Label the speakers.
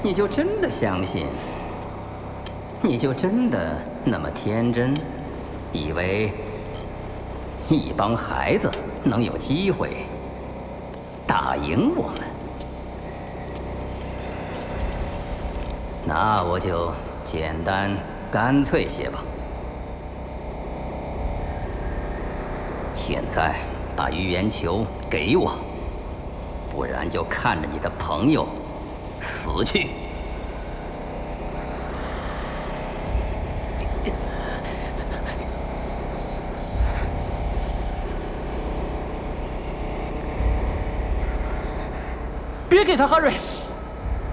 Speaker 1: 你就真的相信？你就真的那么天真，以为一帮孩子能有机会打赢我们？那我就简单干脆些吧。现在把预言球给我，不然就看着你的朋友死去。
Speaker 2: 别给他，哈瑞！